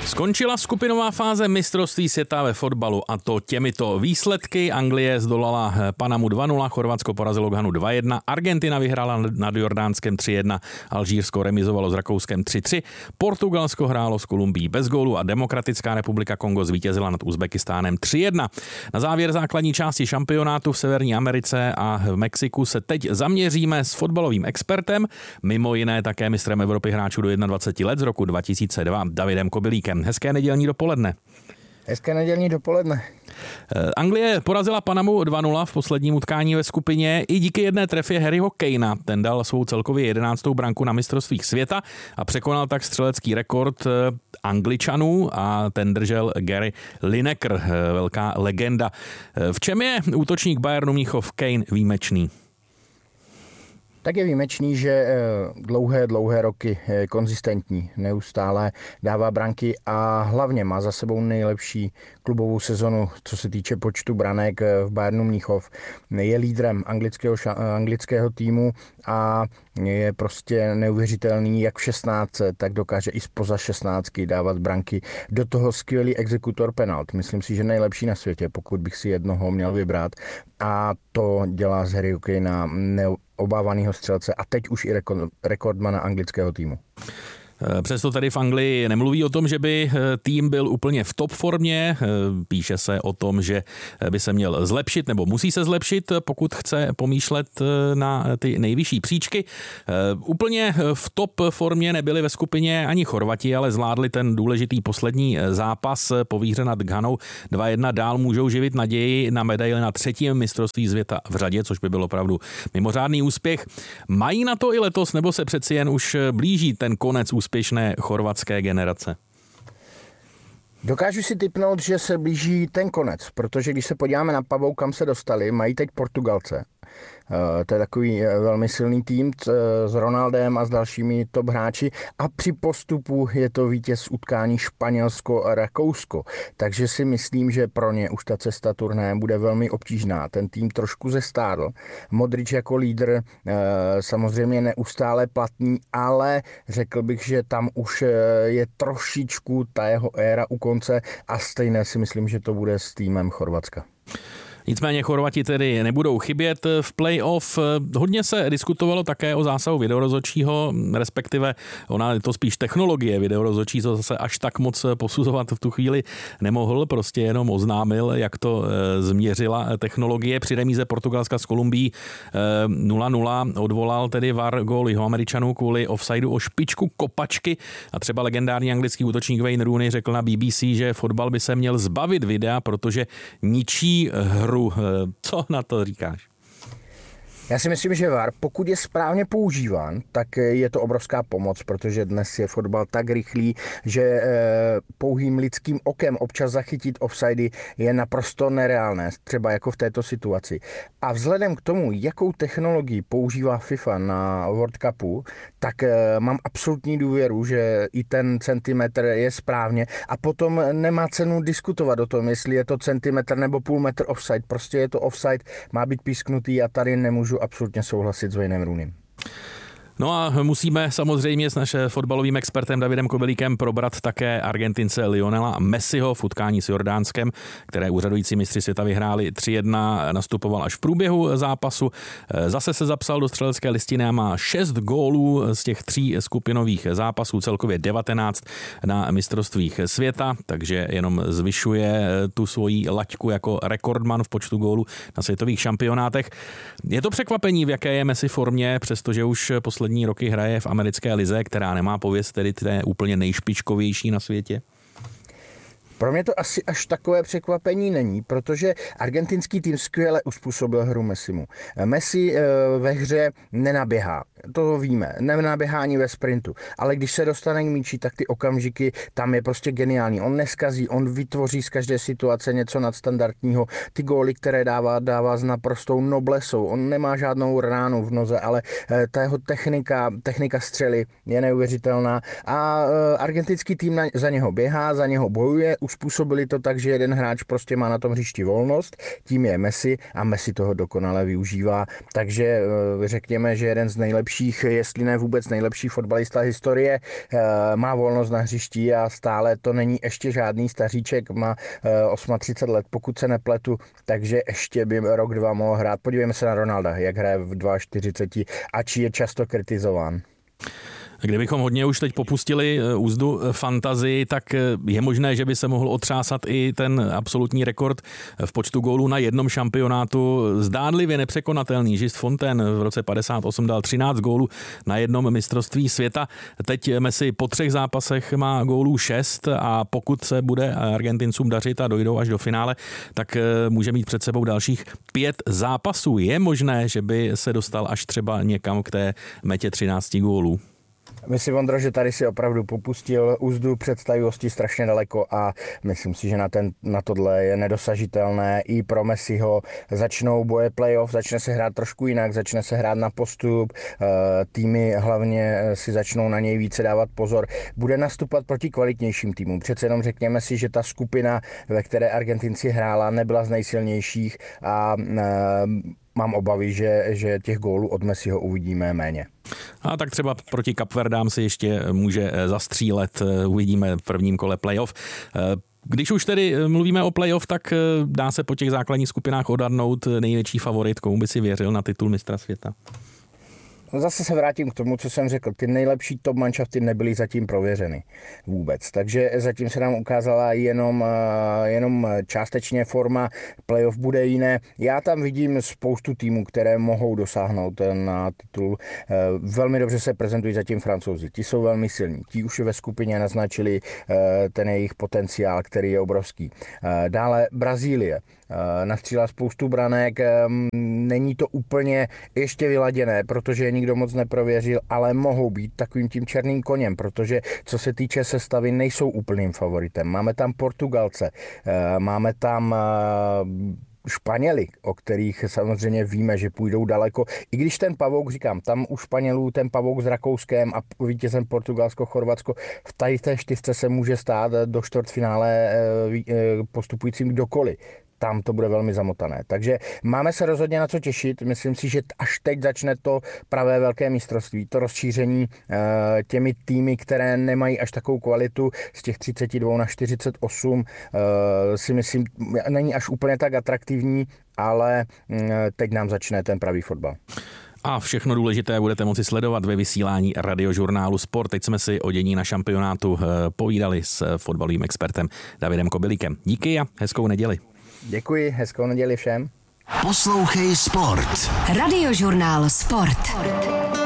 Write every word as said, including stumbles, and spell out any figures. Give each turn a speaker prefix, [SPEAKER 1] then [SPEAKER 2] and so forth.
[SPEAKER 1] Skončila skupinová fáze mistrovství světa ve fotbalu a to těmito výsledky. Anglie zdolala Panamu dva nula, Chorvatsko porazilo Ghanu dva jedna, Argentina vyhrála nad Jordánskem tři jedna, Alžírsko remizovalo s Rakouskem tři tři, Portugalsko hrálo s Kolumbií bez gólu a Demokratická republika Kongo zvítězila nad Uzbekistánem tři jedna. Na závěr základní části šampionátu v Severní Americe a v Mexiku se teď zaměříme s fotbalovým expertem, mimo jiné také mistrem Evropy hráčů do dvacet jedna let z roku dva tisíce dva Davidem Kobylíkem. Hezké nedělní dopoledne.
[SPEAKER 2] Hezké nedělní dopoledne.
[SPEAKER 1] Anglie porazila Panamu dva nula v posledním utkání ve skupině i díky jedné trefě Harryho Kanea. Ten dal svou celkově jedenáctou branku na mistrovstvích světa a překonal tak střelecký rekord Angličanů a ten držel Gary Lineker, velká legenda. V čem je útočník Bayernu Mnichov Kane výjimečný?
[SPEAKER 2] Tak je výjimečný, že dlouhé, dlouhé roky je konzistentní, neustále dává branky a hlavně má za sebou nejlepší klubovou sezonu, co se týče počtu branek v Bayernu Mnichov. Je lídrem anglického, anglického týmu a je prostě neuvěřitelný, jak v šestnácti, tak dokáže i spoza šestnáctky dávat branky. Do toho skvělý exekutor penalt. Myslím si, že nejlepší na světě, pokud bych si jednoho měl vybrat. A to dělá z Harryho Kanea neobávanýho střelce a teď už i rekordmana anglického týmu.
[SPEAKER 1] Přesto tady v Anglii nemluví o tom, že by tým byl úplně v top formě. Píše se o tom, že by se měl zlepšit nebo musí se zlepšit, pokud chce pomýšlet na ty nejvyšší příčky. Úplně v top formě nebyli ve skupině ani Chorvati, ale zvládli ten důležitý poslední zápas po výhře nad Ghanou dva jedna. Dál můžou živit naději na medaili na třetím mistrovství světa v řadě, což by byl opravdu mimořádný úspěch. Mají na to i letos, nebo se přeci jen už blíží ten konec úspěšné chorvatské generace?
[SPEAKER 2] Dokážu si tipnout, že se blíží ten konec, protože když se podíváme na Pavou, kam se dostali, mají teď Portugalce. To je takový velmi silný tým s Ronaldem a s dalšími top hráči a při postupu je to vítěz utkání Španělsko a Rakousko. Takže si myslím, že pro ně už ta cesta turnaje bude velmi obtížná. Ten tým trošku zestárl. Modrič jako lídr samozřejmě neustále platný, ale řekl bych, že tam už je trošičku ta jeho éra u konce a stejné si myslím, že to bude s týmem Chorvatska.
[SPEAKER 1] Nicméně Chorvati tedy nebudou chybět v play-off. Hodně se diskutovalo také o zásahu videorozhodčího, respektive ona je to spíš technologie. Videorozhodčí to zase až tak moc posuzovat v tu chvíli nemohl, prostě jenom oznámil, jak to změřila technologie. Při remíze Portugalska s Kolumbií nula nula odvolal tedy V A R gól Jihoameričanů kvůli offsideu o špičku kopačky a třeba legendární anglický útočník Wayne Rooney řekl na B B C, že fotbal by se měl zbavit videa, protože ničí hru. Co na to říkáš?
[SPEAKER 2] Já si myslím, že V A R, pokud je správně používán, tak je to obrovská pomoc, protože dnes je fotbal tak rychlý, že pouhým lidským okem občas zachytit offsidy je naprosto nereálné, třeba jako v této situaci. A vzhledem k tomu, jakou technologii používá FIFA na World Cupu, tak mám absolutní důvěru, že i ten centimetr je správně a potom nemá cenu diskutovat o tom, jestli je to centimetr nebo půl metr offside. Prostě je to offside, má být písknutý a tady nemůžu absolutně souhlasit s Waynem Rooneym.
[SPEAKER 1] No a musíme samozřejmě s naším fotbalovým expertem Davidem Kobylíkem probrat také Argentince Lionela Messiho v utkání s Jordánskem, které úřadující mistři světa vyhráli tři jedna, nastupoval až v průběhu zápasu. Zase se zapsal do střelecké listiny a má šest gólů z těch tří skupinových zápasů, celkově devatenáct na mistrovstvích světa, takže jenom zvyšuje tu svoji laťku jako rekordman v počtu gólů na světových šampionátech. Je to překvapení, v jaké je Messi formě, přestože už poslední Poslední roky hraje v americké lize, která nemá pověst tedy té úplně nejšpičkovější na světě?
[SPEAKER 2] Pro mě to asi až takové překvapení není, protože argentinský tým skvěle uspůsobil hru Messimu. Messi ve hře nenaběhá, to víme, nenaběhá ani ve sprintu, ale když se dostane k míči, tak ty okamžiky, tam je prostě geniální. On neskazí, on vytvoří z každé situace něco nadstandardního. Ty góly, které dává, dává s naprostou noblesou. On nemá žádnou ránu v noze, ale ta jeho technika, technika střely je neuvěřitelná a argentinský tým za něho běhá, za něho bojuje, uspůsobili to tak, že jeden hráč prostě má na tom hřišti volnost, tím je Messi a Messi toho dokonale využívá. Takže řekněme, že jeden z nejlepších, jestli ne vůbec nejlepší fotbalista historie, má volnost na hřišti a stále to není ještě žádný staříček, má třicet osm let, pokud se nepletu, takže ještě by rok, dva mohl hrát. Podívejme se na Ronalda, jak hraje v čtyřiceti dva, ač je často kritizován.
[SPEAKER 1] Kdybychom hodně už teď popustili úzdu fantazii, tak je možné, že by se mohl otřásat i ten absolutní rekord v počtu gólů na jednom šampionátu. Zdánlivě nepřekonatelný Just Fontaine v roce padesát osm dal třináct gólů na jednom mistrovství světa. Teď Messi po třech zápasech má gólů šest a pokud se bude Argentincům dařit a dojdou až do finále, tak může mít před sebou dalších pět zápasů. Je možné, že by se dostal až třeba někam k té metě třinácti gólů?
[SPEAKER 2] Myslím, Ondro, že tady si opravdu popustil úzdu představivosti strašně daleko a myslím si, že na, ten, na tohle je nedosažitelné i pro Messiho. Začnou boje playoff, začne se hrát trošku jinak, začne se hrát na postup, týmy hlavně si začnou na něj více dávat pozor. Bude nastupovat proti kvalitnějším týmům. Přece jenom řekněme si, že ta skupina, ve které Argentinci hrála, nebyla z nejsilnějších a mám obavy, že, že těch gólů od Messiho uvidíme méně.
[SPEAKER 1] A tak třeba proti Kapverdám si ještě může zastřílet, uvidíme v prvním kole playoff. Když už tedy mluvíme o playoff, tak dá se po těch základních skupinách odhadnout největší favorit, komu by si věřil na titul mistra světa?
[SPEAKER 2] No zase se vrátím k tomu, co jsem řekl. Ty nejlepší top manšafty nebyly zatím prověřeny vůbec. Takže zatím se nám ukázala jenom, jenom částečně forma. Playoff bude jiné. Já tam vidím spoustu týmů, které mohou dosáhnout na titul. Velmi dobře se prezentují zatím Francouzi. Ti jsou velmi silní. Ti už ve skupině naznačili ten jejich potenciál, který je obrovský. Dále Brazílie. Nastřílá spoustu branek. Není to úplně ještě vyladěné, protože nikdo moc neprověřil, ale mohou být takovým tím černým koněm, protože co se týče sestavy, nejsou úplným favoritem. Máme tam Portugalce, máme tam Španěli, o kterých samozřejmě víme, že půjdou daleko. I když ten pavouk, říkám, tam u Španělů ten pavouk s Rakouskem a vítězem Portugalsko, Chorvatsko, v tady té čtyřce se může stát do čtvrtfinále postupujícím kdokoliv. Tam to bude velmi zamotané. Takže máme se rozhodně na co těšit. Myslím si, že až teď začne to pravé velké mistrovství, to rozšíření těmi týmy, které nemají až takovou kvalitu z těch třicet dva na čtyřicet osm, si myslím, není až úplně tak atraktivní, ale teď nám začne ten pravý fotbal.
[SPEAKER 1] A všechno důležité budete moci sledovat ve vysílání radiožurnálu Sport. Teď jsme si o dění na šampionátu povídali s fotbalovým expertem Davidem Kobylíkem. Díky a hezkou neděli.
[SPEAKER 2] Děkuji, hezkou neděli všem.
[SPEAKER 3] Poslouchej Sport.
[SPEAKER 4] Radiožurnál Sport.